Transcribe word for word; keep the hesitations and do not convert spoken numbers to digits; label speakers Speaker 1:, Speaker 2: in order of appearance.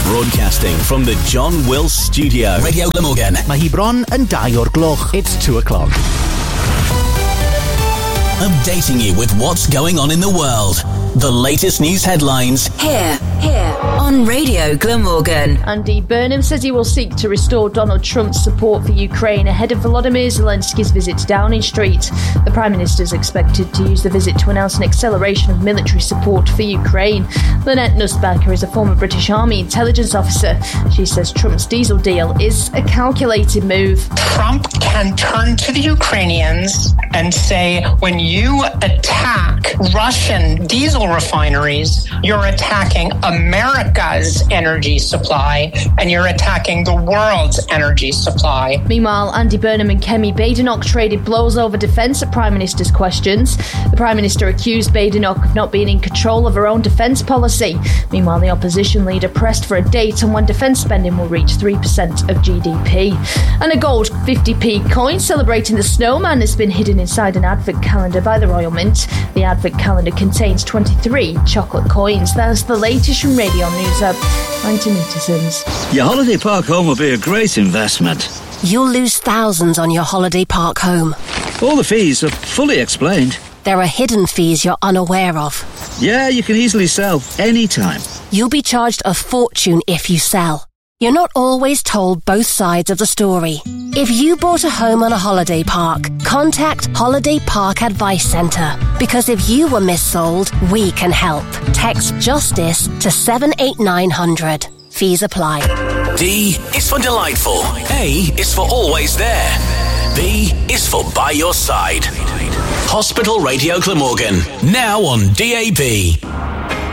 Speaker 1: Broadcasting from the John Wills Studio. Radio Glamorgan.
Speaker 2: Mae hi bron yn dau o'r gloch. It's two o'clock.
Speaker 1: Updating you with what's going on in the world. The latest news headlines.
Speaker 3: Here, here, on Radio Glamorgan.
Speaker 4: Andy Burnham says he will seek to restore Donald Trump's support for Ukraine ahead of Volodymyr Zelensky's visit to Downing Street. The Prime Minister is expected to use the visit to announce an acceleration of military support for Ukraine. Lynette Nussbacher is a former British Army intelligence officer. She says Trump's diesel deal is a calculated move.
Speaker 5: Trump can turn to the Ukrainians and say, when you attack Russian diesel refineries, you're attacking America's energy supply and you're attacking the world's energy supply.
Speaker 4: Meanwhile, Andy Burnham and Kemi Badenoch traded blows over defence at Prime Minister's questions. The Prime Minister accused Badenoch of not being in control of her own defence policy. Meanwhile, the opposition leader pressed for a date on when defence spending will reach three percent of G D P. And a gold fifty p coin celebrating the snowman has been hidden inside an advent calendar by the Royal Mint. The advent calendar contains twenty-three chocolate coins. That's the latest from Radio News Hub. I'm Tanita Sims.
Speaker 6: Your holiday park home will be a great investment.
Speaker 7: You'll lose thousands on your holiday park home.
Speaker 6: All the fees are fully explained.
Speaker 7: There are hidden fees you're unaware of.
Speaker 6: Yeah, you can easily sell anytime.
Speaker 7: You'll be charged a fortune if you sell. You're not always told both sides of the story. If you bought a home on a holiday park, contact Holiday Park Advice Centre. Because if you were missold, we can help. Text JUSTICE to seven eight nine hundred. Fees apply.
Speaker 1: D is for delightful. A is for always there. B is for by your side. Hospital Radio Glamorgan. Now on D A B.